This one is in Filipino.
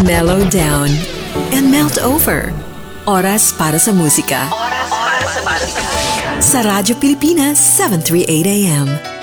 Mellow down and melt over. Oras para sa musika. Sa Radyo Pilipinas, 738 AM.